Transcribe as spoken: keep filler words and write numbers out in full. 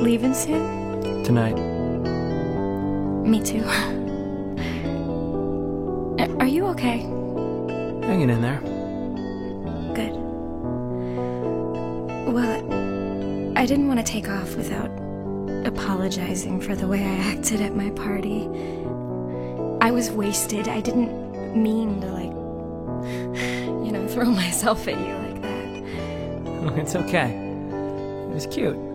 leaving soon? Tonight. Me too. Are you okay? Hanging in there. Good. Well, I didn't want to take off without apologizing for the way I acted at my party. I was wasted. I didn't mean to, like, you know, throw myself at you like that. It's okay. It was cute.